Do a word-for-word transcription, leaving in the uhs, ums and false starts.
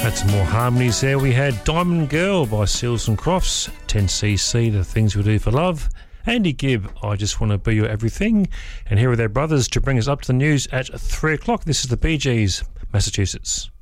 Had some more harmonies there. We had Diamond Girl by Seals and Crofts, ten C C, The Things We Do for Love, Andy Gibb, I Just Want to Be Your Everything, and here are their brothers to bring us up to the news at three o'clock. This is the Bee Gees, Massachusetts.